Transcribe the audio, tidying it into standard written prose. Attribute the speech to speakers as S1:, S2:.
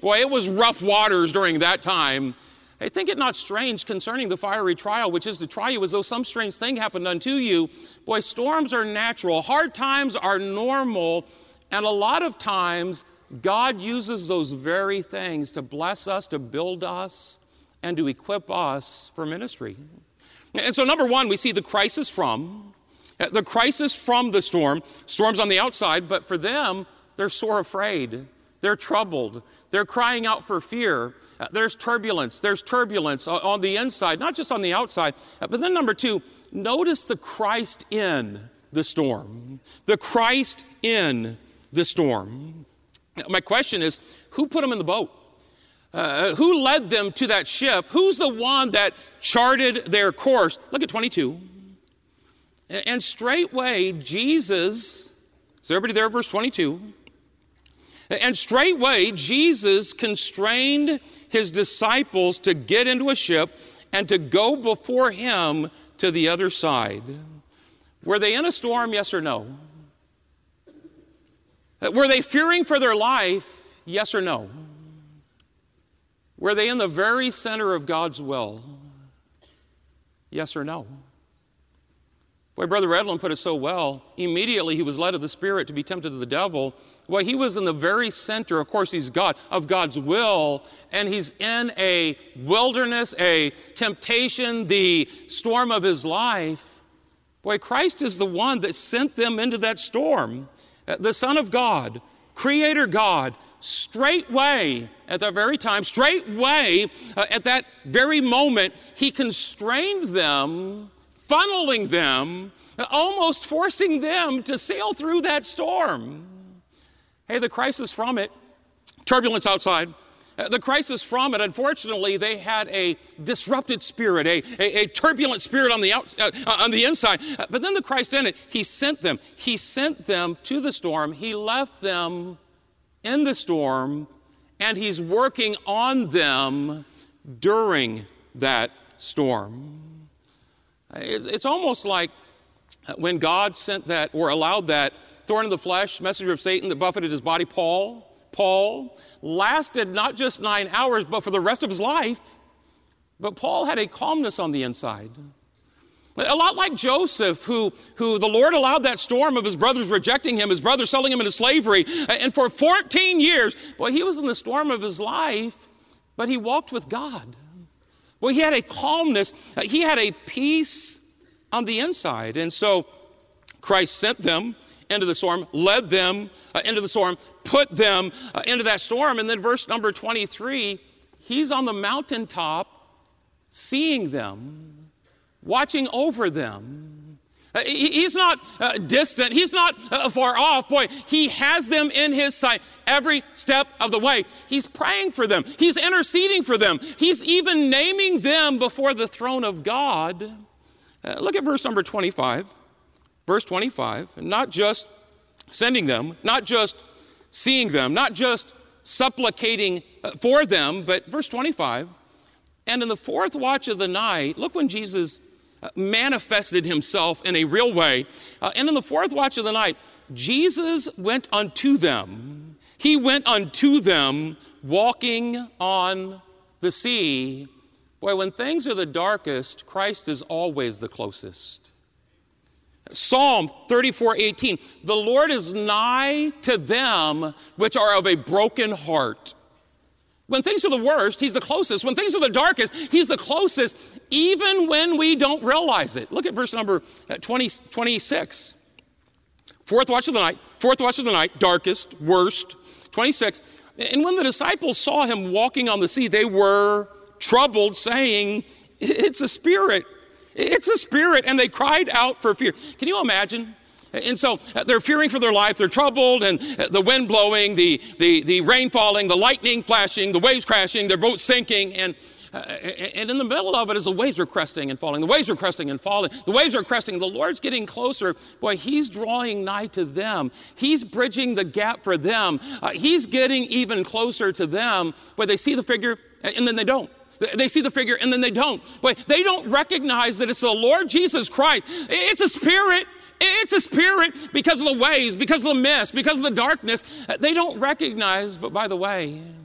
S1: Boy, it was rough waters during that time. Hey, think it not strange concerning the fiery trial, which is to try you as though some strange thing happened unto you. Boy, storms are natural. Hard times are normal. And a lot of times, God uses those very things to bless us, to build us, and to equip us for ministry. And so number one, we see the crisis from the storm. Storm's on the outside, but for them, they're sore afraid. They're troubled. They're crying out for fear. There's turbulence. There's turbulence on the inside, not just on the outside. But then number two, notice the Christ in the storm. The Christ in the storm. My question is, who put them in the boat? Who led them to that ship? Who's the one that charted their course? Look at 22. And straightway Jesus, is everybody there, verse 22? And straightway Jesus constrained his disciples to get into a ship and to go before him to the other side. Were they in a storm, yes or no? Were they fearing for their life, yes or no? Were they in the very center of God's will, yes or no? Boy, Brother Edlin put it so well. Immediately he was led of the Spirit to be tempted of the devil. Well, he was in the very center, of course he's God, of God's will, and he's in a wilderness, a temptation, the storm of his life. Boy, Christ is the one that sent them into that storm. The Son of God, Creator God, straightway at that very time, straightway at that very moment, he constrained them, funneling them, almost forcing them to sail through that storm. Hey, the crisis from it, turbulence outside. The crisis from it, unfortunately, they had a disrupted spirit, a turbulent spirit on the inside. But then the Christ in it, he sent them. He sent them to the storm. He left them in the storm, and he's working on them during that storm. It's almost like when God sent that or allowed that thorn in the flesh, messenger of Satan that buffeted his body, Paul lasted not just 9 hours, but for the rest of his life. But Paul had a calmness on the inside. A lot like Joseph, who the Lord allowed that storm of his brothers rejecting him, his brothers selling him into slavery. And for 14 years, boy, he was in the storm of his life, but he walked with God. Boy, he had a calmness. He had a peace on the inside. And so Christ sent them into the storm, led them into the storm, put them into that storm. And then verse number 23, he's on the mountaintop seeing them, watching over them. He's not distant. He's not far off. Boy, he has them in his sight every step of the way. He's praying for them. He's interceding for them. He's even naming them before the throne of God. Look at verse number 25. Verse 25, not just sending them, not just seeing them, not just supplicating for them, but verse 25, and in the fourth watch of the night, look when Jesus manifested himself in a real way. And in the fourth watch of the night, Jesus went unto them. He went unto them walking on the sea. Boy, when things are the darkest, Christ is always the closest. Psalm 34:18, the Lord is nigh to them which are of a broken heart. When things are the worst, he's the closest. When things are the darkest, he's the closest, even when we don't realize it. Look at verse number 26. Fourth watch of the night, darkest, worst, 26. And when the disciples saw him walking on the sea, they were troubled, saying, it's a spirit. It's a spirit, and they cried out for fear. Can you imagine? And so they're fearing for their life. They're troubled, and the wind blowing, the rain falling, the lightning flashing, the waves crashing, their boat sinking. And in the middle of it, as the waves are cresting and falling, the waves are cresting and falling, the waves are cresting, the Lord's getting closer. Boy, he's drawing nigh to them. He's bridging the gap for them. He's getting even closer to them. Boy, they see the figure, and then they don't. They see the figure and then they don't. But they don't recognize that it's the Lord Jesus Christ. It's a spirit. It's a spirit because of the waves, because of the mist, because of the darkness. They don't recognize, but by the way,